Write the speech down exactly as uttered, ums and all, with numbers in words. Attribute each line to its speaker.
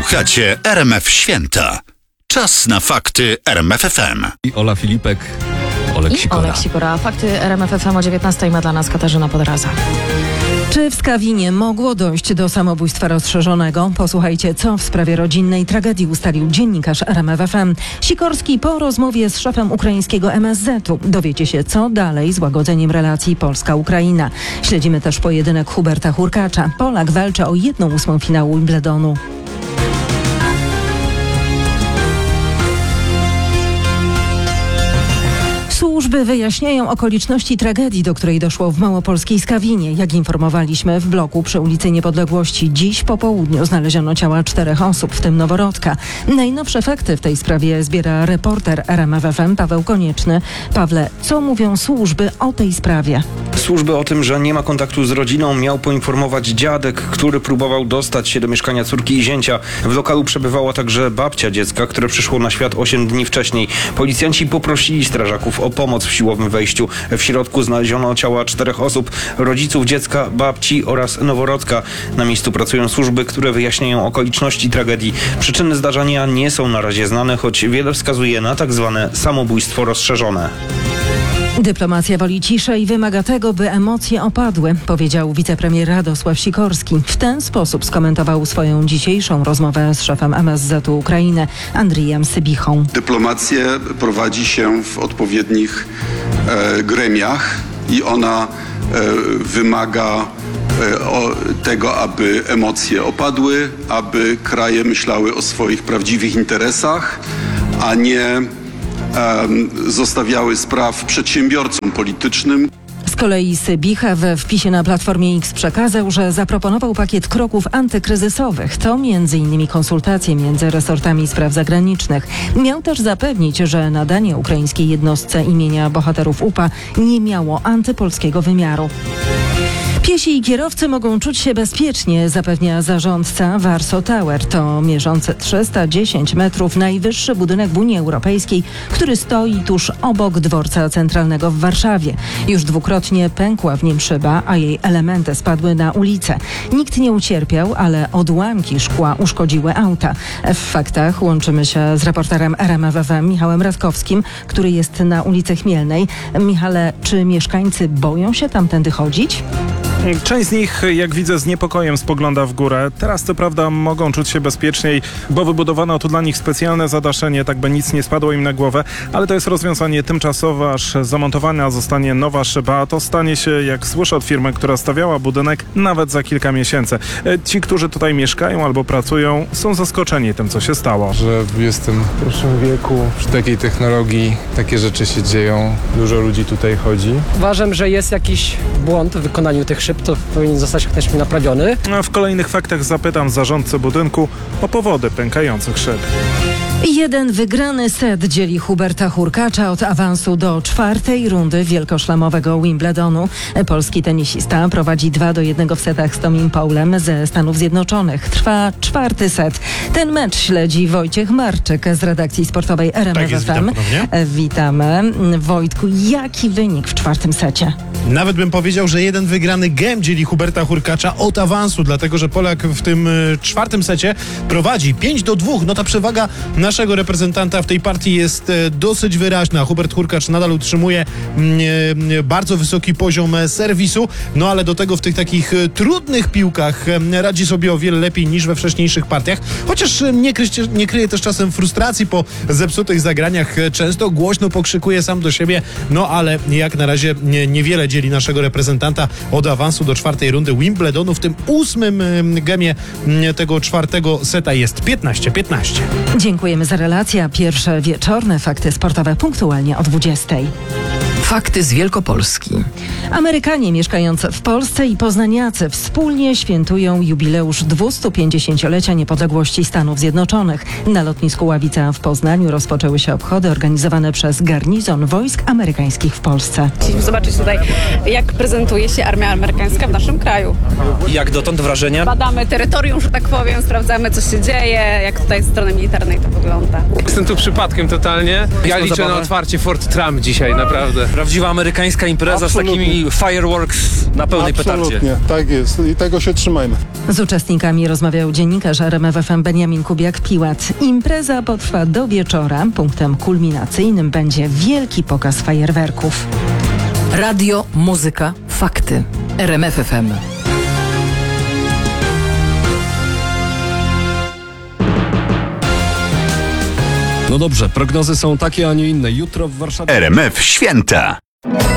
Speaker 1: Słuchacie R M F Święta. Czas na fakty R M F F M.
Speaker 2: I Ola Filipek, Olek
Speaker 3: I
Speaker 2: Sikora.
Speaker 3: Olek Sikora. Fakty R M F F M o dziewiętnastej ma dla nas Katarzyna Podraza.
Speaker 4: Czy w Skawinie mogło dojść do samobójstwa rozszerzonego? Posłuchajcie, co w sprawie rodzinnej tragedii ustalił dziennikarz R M F F M. Sikorski po rozmowie z szefem ukraińskiego M S Z u. Dowiecie się, co dalej z łagodzeniem relacji Polska-Ukraina. Śledzimy też pojedynek Huberta Hurkacza. Polak walczy o jedną ósmą finału Wimbledonu. Służby wyjaśniają okoliczności tragedii, do której doszło w małopolskiej Skawinie. Jak informowaliśmy, w bloku przy ulicy Niepodległości dziś po południu znaleziono ciała czterech osób, w tym noworodka. Najnowsze fakty w tej sprawie zbiera reporter R M F F M Paweł Konieczny. Pawle, co mówią służby o tej sprawie?
Speaker 5: Służby o tym, że nie ma kontaktu z rodziną, miał poinformować dziadek, który próbował dostać się do mieszkania córki i zięcia. W lokalu przebywała także babcia dziecka, które przyszło na świat osiem dni wcześniej. Policjanci poprosili strażaków o pomoc w siłowym wejściu. W środku znaleziono ciała czterech osób, rodziców dziecka, babci oraz noworodka. Na miejscu pracują służby, które wyjaśniają okoliczności tragedii. Przyczyny zdarzenia nie są na razie znane, choć wiele wskazuje na tak zwane samobójstwo rozszerzone.
Speaker 4: Dyplomacja woli ciszę i wymaga tego, by emocje opadły, powiedział wicepremier Radosław Sikorski. W ten sposób skomentował swoją dzisiejszą rozmowę z szefem M S Z u Ukrainy, Andrijem Sybichą.
Speaker 6: Dyplomację prowadzi się w odpowiednich e, gremiach i ona e, wymaga e, o, tego, aby emocje opadły, aby kraje myślały o swoich prawdziwych interesach, a nie zostawiały spraw przedsiębiorcom politycznym.
Speaker 4: Z kolei Sybicha we wpisie na Platformie X przekazał, że zaproponował pakiet kroków antykryzysowych. To między innymi konsultacje między resortami spraw zagranicznych. Miał też zapewnić, że nadanie ukraińskiej jednostce imienia bohaterów U P A nie miało antypolskiego wymiaru. Piesi i kierowcy mogą czuć się bezpiecznie, zapewnia zarządca Warsaw Tower. To mierzący trzysta dziesięć metrów najwyższy budynek w Unii Europejskiej, który stoi tuż obok dworca centralnego w Warszawie. Już dwukrotnie pękła w nim szyba, a jej elementy spadły na ulicę. Nikt nie ucierpiał, ale odłamki szkła uszkodziły auta. W faktach łączymy się z reporterem R M F F M Michałem Radkowskim, który jest na ulicy Chmielnej. Michale, czy mieszkańcy boją się tamtędy chodzić?
Speaker 7: Część z nich, jak widzę, z niepokojem spogląda w górę. Teraz co prawda mogą czuć się bezpieczniej, bo wybudowano tu dla nich specjalne zadaszenie, tak by nic nie spadło im na głowę, ale to jest rozwiązanie tymczasowe, aż zamontowana zostanie nowa szyba, a to stanie się, jak słyszę od firmy, która stawiała budynek, nawet za kilka miesięcy. Ci, którzy tutaj mieszkają albo pracują, są zaskoczeni tym, co się stało.
Speaker 8: Że w dwudziestym pierwszym wieku przy takiej technologii takie rzeczy się dzieją, dużo ludzi tutaj chodzi.
Speaker 9: Uważam, że jest jakiś błąd w wykonaniu tych szyb, to powinien zostać jak najszybciej naprawiony.
Speaker 7: A w kolejnych faktach zapytam zarządcę budynku o powody pękających szyb.
Speaker 4: Jeden wygrany set dzieli Huberta Hurkacza od awansu do czwartej rundy wielkoszlemowego Wimbledonu. Polski tenisista prowadzi dwa do jednego w setach z Tomim Paulem ze Stanów Zjednoczonych. Trwa czwarty set. Ten mecz śledzi Wojciech Marczyk z redakcji sportowej R M F F M. Tak, witamy. Wojtku, jaki wynik w czwartym secie?
Speaker 10: Nawet bym powiedział, że jeden wygrany gem dzieli Huberta Hurkacza od awansu, dlatego że Polak w tym y, czwartym secie prowadzi pięć do dwóch. No ta przewaga naszego reprezentanta w tej partii jest y, dosyć wyraźna. Hubert Hurkacz nadal utrzymuje y, y, bardzo wysoki poziom y, serwisu, no ale do tego w tych takich y, trudnych piłkach y, radzi sobie o wiele lepiej niż we wcześniejszych partiach. Chociaż y, nie, krycie, nie kryje też czasem frustracji po zepsutych zagraniach. Y, często głośno pokrzykuje sam do siebie, no ale jak na razie y, niewiele dzieli naszego reprezentanta od awansu do czwartej rundy Wimbledonu. W tym ósmym gemie tego czwartego seta jest piętnaście piętnaście.
Speaker 4: Dziękujemy za relację. Pierwsze wieczorne fakty sportowe punktualnie o dwudziestej.
Speaker 2: Fakty z Wielkopolski.
Speaker 4: Amerykanie mieszkający w Polsce i poznaniacy wspólnie świętują jubileusz dwustupięćdziesięciolecia niepodległości Stanów Zjednoczonych. Na lotnisku Ławica w Poznaniu rozpoczęły się obchody organizowane przez garnizon wojsk amerykańskich w Polsce.
Speaker 11: Chcieliśmy zobaczyć tutaj, jak prezentuje się armia amerykańska w naszym kraju.
Speaker 5: Jak dotąd wrażenia?
Speaker 11: Badamy terytorium, że tak powiem, sprawdzamy, co się dzieje, jak tutaj z strony militarnej to wygląda.
Speaker 12: Jestem tu przypadkiem totalnie. Ja liczę na otwarcie Fort Trump dzisiaj, naprawdę. Prawdziwa amerykańska impreza
Speaker 8: Absolutnie.
Speaker 12: z takimi fireworks na pełnej petardzie.
Speaker 8: Absolutnie, tak jest i tego się trzymajmy.
Speaker 4: Z uczestnikami rozmawiał dziennikarz R M F F M Beniamin Kubiak-Piłat. Impreza potrwa do wieczora. Punktem kulminacyjnym będzie wielki pokaz fajerwerków.
Speaker 2: Radio, muzyka, fakty. R M F F M.
Speaker 13: No dobrze, prognozy są takie, a nie inne. Jutro w Warszawie...
Speaker 1: R M F Święta.